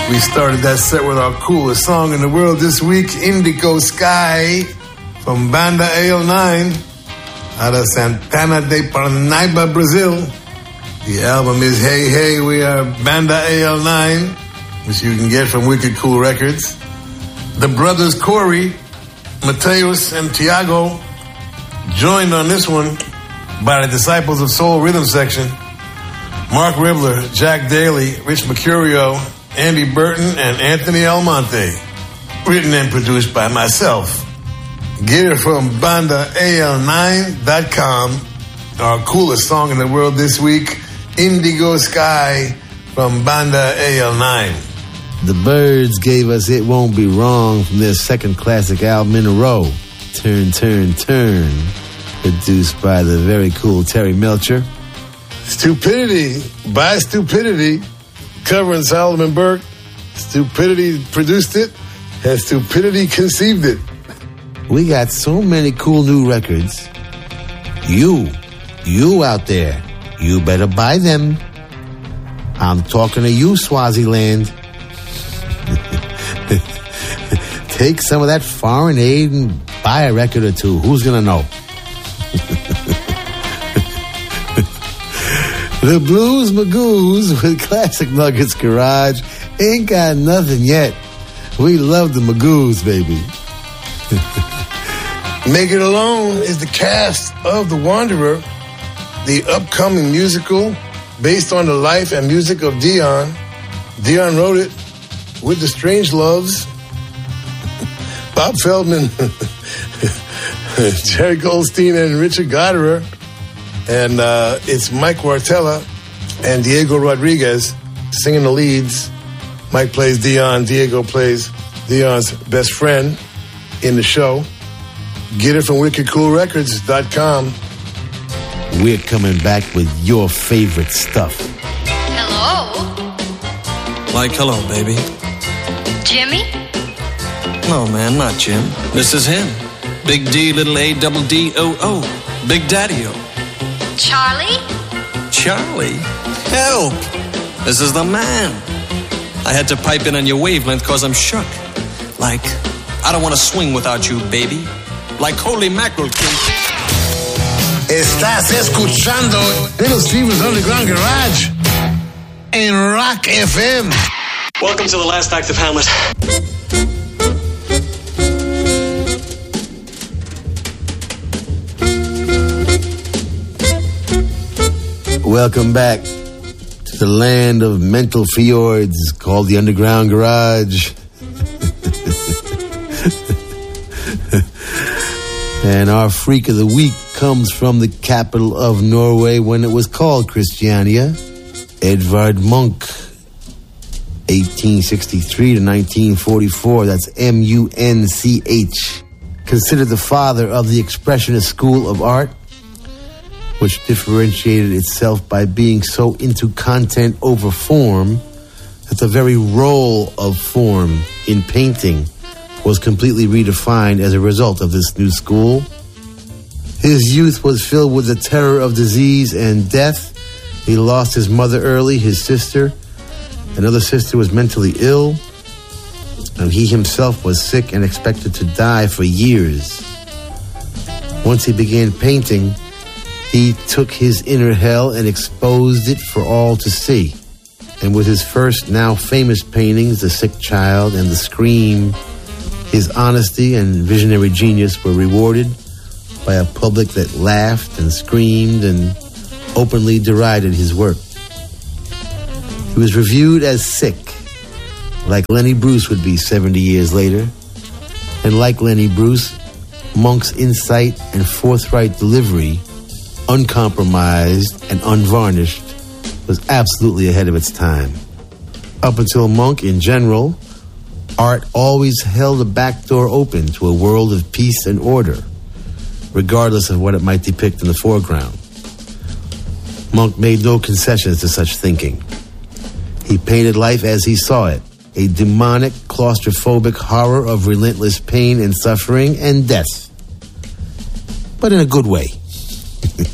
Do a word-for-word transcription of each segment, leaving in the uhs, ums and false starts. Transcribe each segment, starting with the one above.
We started that set with our coolest song in the world this week, Indigo Sky, from Banda A L nine, out of Santana de Parnaíba, Brazil. The album is Hey Hey, We Are Banda A L nine, which you can get from Wicked Cool Records. The brothers Corey, Mateus, and Tiago joined on this one by the Disciples of Soul Rhythm Section. Mark Ribler, Jack Daly, Rich Mercurio, Andy Burton, and Anthony Almonte. Written and produced by myself. Get it from banda A L nine dot com. Our coolest song in the world this week, Indigo Sky from Banda A L nine. The Byrds gave us It Won't Be Wrong from their second classic album in a row, Turn, Turn, Turn, produced by the very cool Terry Melcher. Stupidity by Stupidity, covering Solomon Burke. Stupidity produced it, and Stupidity conceived it. We got so many cool new records. You, you out there, you better buy them. I'm talking to you, Swaziland. Take some of that foreign aid and buy a record or two. Who's gonna know? The Blues Magoos with Classic Nuggets Garage ain't got nothing yet. We love the Magoos, baby. Make It Alone is the cast of The Wanderer, the upcoming musical based on the life and music of Dion. Dion wrote it with the Strangeloves, Bob Feldman, Jerry Goldstein, and Richard Goddard. And uh, it's Mike Wartella and Diego Rodriguez singing the leads. Mike plays Dion. Diego plays Dion's best friend in the show. Get it from wicked cool records dot com. We're coming back with your favorite stuff. Hello? Like hello, baby. Jimmy? No, man, not Jim. This is him. Big D, little A, double D, O, O. Big Daddy-O. Charlie? Charlie? Help! This is the man. I had to pipe in on your wavelength because I'm shook. Like, I don't want to swing without you, baby. Like holy mackerel, king. Estás escuchando Little Steven's Underground Garage en Rock F M. Welcome to the last act of Hamlet. Welcome back to the land of mental fjords called the Underground Garage. And our freak of the week comes from the capital of Norway when it was called Christiania, Edvard Munch, eighteen sixty-three to nineteen forty-four. That's M U N C H. Considered the father of the Expressionist school of art, which differentiated itself by being so into content over form that the very role of form in painting was completely redefined as a result of this new school. His youth was filled with the terror of disease and death. He lost his mother early, his sister. Another sister was mentally ill, and he himself was sick and expected to die for years. Once he began painting, he took his inner hell and exposed it for all to see. And with his first, now famous paintings, The Sick Child and The Scream, his honesty and visionary genius were rewarded by a public that laughed and screamed and openly derided his work. He was reviewed as sick, like Lenny Bruce would be seventy years later. And like Lenny Bruce, Munch's insight and forthright delivery, uncompromised and unvarnished, was absolutely ahead of its time. Up until Munch in general, art always held a back door open to a world of peace and order, regardless of what it might depict in the foreground. Munch made no concessions to such thinking. He painted life as he saw it, a demonic, claustrophobic horror of relentless pain and suffering and death. But in a good way.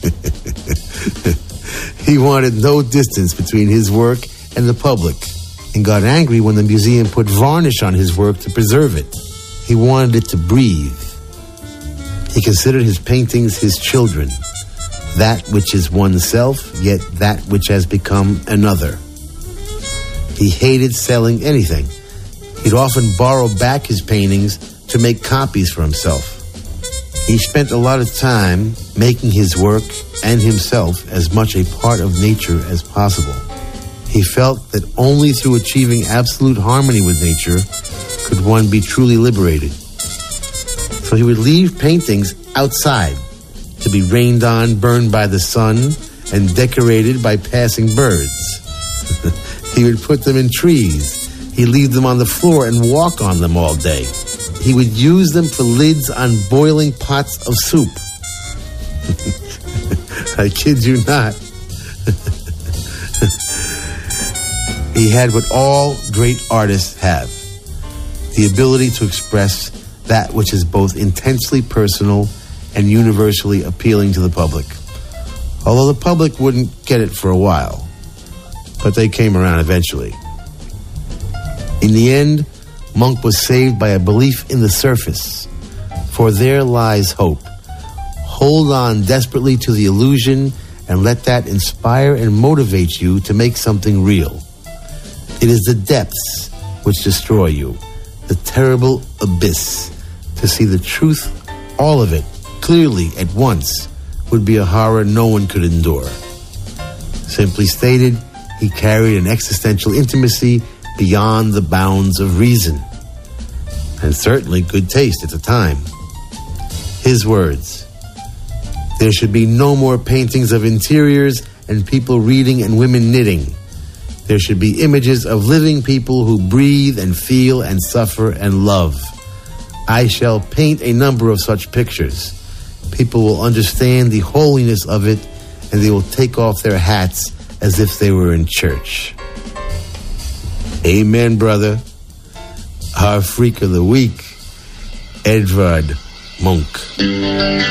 He wanted no distance between his work and the public. and got angry when the museum put varnish on his work to preserve it. He wanted it to breathe. He considered his paintings his children, that which is oneself, yet that which has become another. He hated selling anything. He'd often borrow back his paintings to make copies for himself. He spent a lot of time making his work and himself as much a part of nature as possible. He felt that only through achieving absolute harmony with nature could one be truly liberated. So he would leave paintings outside to be rained on, burned by the sun, and decorated by passing birds. He would put them in trees. He'd leave them on the floor and walk on them all day. He would use them for lids on boiling pots of soup. I kid you not. He had what all great artists have, the ability to express that which is both intensely personal and universally appealing to the public. Although the public wouldn't get it for a while, but they came around eventually. In the end, Munch was saved by a belief in the surface, for there lies hope. Hold on desperately to the illusion and let that inspire and motivate you to make something real. It is the depths which destroy you, the terrible abyss. To see the truth, all of it, clearly at once, would be a horror no one could endure. Simply stated, he carried an existential intimacy beyond the bounds of reason, and certainly good taste at the time. His words: there should be no more paintings of interiors and people reading and women knitting. There should be images of living people who breathe and feel and suffer and love. I shall paint a number of such pictures. People will understand the holiness of it, and they will take off their hats as if they were in church. Amen, brother. Our freak of the week, Edvard Munch.